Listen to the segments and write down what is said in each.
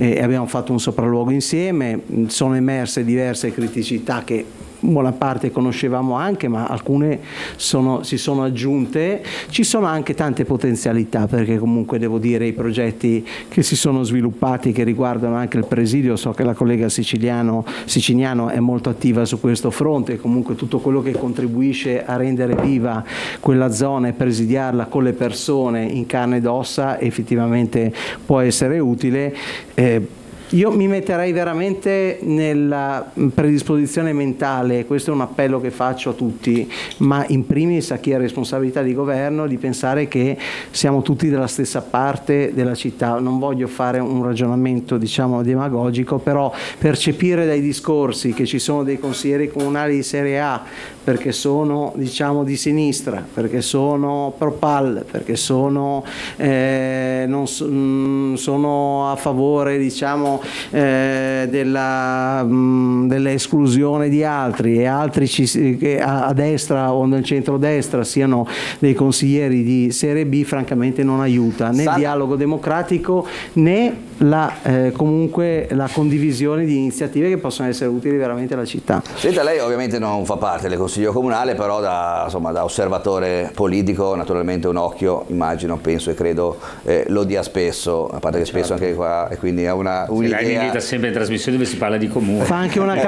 e abbiamo fatto un sopralluogo insieme. Sono emerse diverse criticità che buona parte conoscevamo anche, ma alcune si sono aggiunte. Ci sono anche tante potenzialità, perché comunque devo dire i progetti che si sono sviluppati, che riguardano anche il presidio, so che la collega Siciliano è molto attiva su questo fronte, comunque tutto quello che contribuisce a rendere viva quella zona e presidiarla con le persone in carne ed ossa effettivamente può essere utile. Io mi metterei veramente nella predisposizione mentale, questo è un appello che faccio a tutti, ma in primis a chi ha responsabilità di governo, di pensare che siamo tutti dalla stessa parte della città. Non voglio fare un ragionamento demagogico, però percepire dai discorsi che ci sono dei consiglieri comunali di serie A perché sono di sinistra, perché sono pro PAL, perché sono a favore dell'esclusione di altri, e altri che a destra o nel centrodestra siano dei consiglieri di serie B, francamente non aiuta né il dialogo democratico né comunque la condivisione di iniziative che possono essere utili veramente alla città. Senta, lei ovviamente non fa parte del Consiglio Comunale, però da osservatore politico naturalmente un occhio, immagino, penso e credo lo dia spesso, a parte che spesso anche qua, e quindi ha un'idea. Lei mi invita sempre in trasmissioni dove si parla di comune. Fa anche una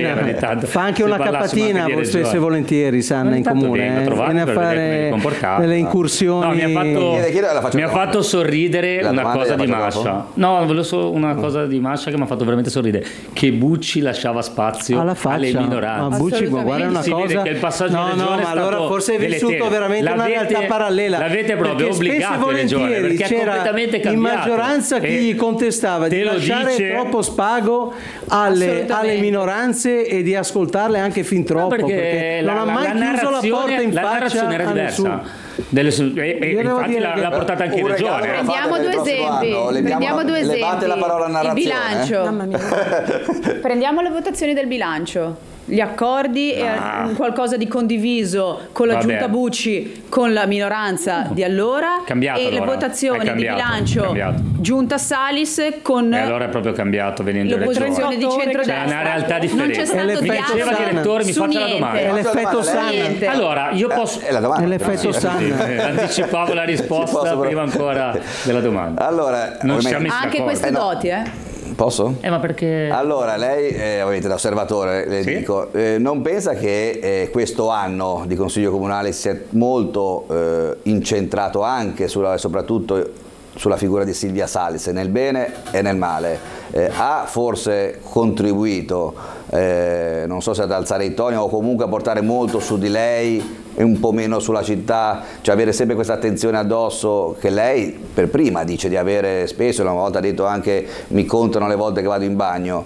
capatina, spesso e volentieri, Sanna, in comune. Viene a fare delle incursioni. No, mi ha fatto sorridere una cosa di Mascia. No, volevo solo una cosa di Mascia che mi ha fatto veramente sorridere, che Bucci lasciava spazio alle minoranze. Ma Bucci, guarda una cosa, che il passaggio in regione ma allora forse hai vissuto veramente una realtà parallela. L'avete proprio obbligato in regione, perché è completamente cambiato. In maggioranza chi gli contestava di lasciare troppo spago alle minoranze e di ascoltarle anche fin troppo, perché non ha mai chiuso la porta in faccia a nessuno. Infatti l'ha portata anche in regione. Prendiamo due esempi. Levate la parola narrazione. Il bilancio. Mamma mia. Prendiamo le votazioni del bilancio. Gli accordi e qualcosa di condiviso con la giunta Bucci, con la minoranza di allora, cambiato, le votazioni di bilancio giunta Salis con allora è proprio cambiato venendo in regione. L'opposizione di centrodestra. C'è una realtà differente. Non c'è stato Diceva direttore, mi faccia la domanda. L'effetto Sanna. Allora io posso l'effetto Sanna. Anticipavo la risposta prima ancora della domanda. Allora, non ci siamo messi anche queste doti, Posso? Ma perché? Allora, lei, ovviamente da osservatore, le dico, non pensa che questo anno di Consiglio Comunale sia molto incentrato anche soprattutto sulla figura di Silvia Salis, nel bene e nel male? Ha forse contribuito, non so se ad alzare i toni o comunque a portare molto su di lei e un po' meno sulla città, cioè avere sempre questa attenzione addosso che lei per prima dice di avere spesso, una volta ha detto anche mi contano le volte che vado in bagno,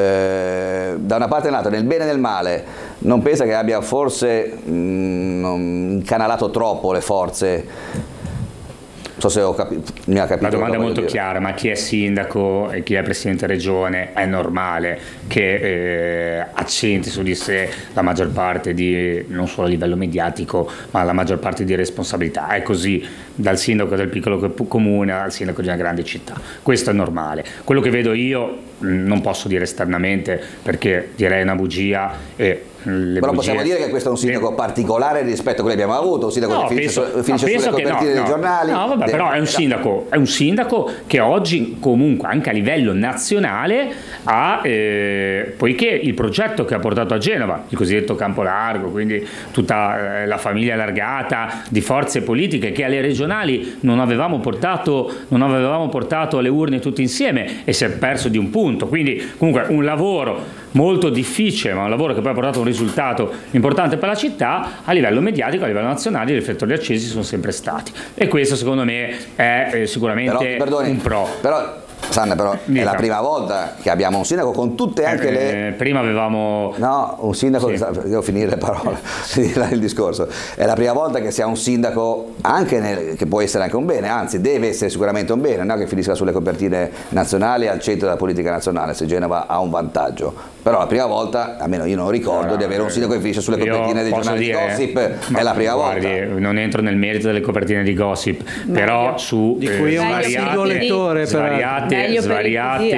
da una parte e dall'altra, nel bene e nel male, non pensa che abbia forse incanalato troppo le forze? Non so se mi ha capito. La domanda è molto chiara, ma chi è sindaco e chi è presidente regione è normale che accenti su di sé la maggior parte di, non solo a livello mediatico, ma la maggior parte di responsabilità. È così dal sindaco del piccolo comune al sindaco di una grande città. Questo è normale. Quello che vedo io non posso dire esternamente perché direi una bugia e però possiamo dire che questo è un sindaco particolare rispetto a quello che abbiamo avuto, un sindaco che finisce sulle copertine dei giornali. No, vabbè, però è un sindaco che oggi comunque anche a livello nazionale ha, poiché il progetto che ha portato a Genova, il cosiddetto campo largo, quindi tutta la famiglia allargata di forze politiche che alle regionali non avevamo portato alle urne tutti insieme e si è perso di un punto, quindi comunque un lavoro molto difficile, ma un lavoro che poi ha portato un risultato importante per la città. A livello mediatico, a livello nazionale, i riflettori accesi sono sempre stati, e questo secondo me è sicuramente un pro. Però Sanna, però è la prima volta che abbiamo un sindaco con tutte anche le... Prima avevamo... No, un sindaco... Sì. Devo finire le parole, il discorso. È la prima volta che sia un sindaco anche che può essere anche un bene, anzi deve essere sicuramente un bene, non che finisca sulle copertine nazionali al centro della politica nazionale, se Genova ha un vantaggio. Però la prima volta, almeno io non ricordo di avere un sindaco che finisce sulle copertine dei giornali di Gossip, è la prima volta. Non entro nel merito delle copertine di Gossip, però su di cui è un assiduo lettore, svariate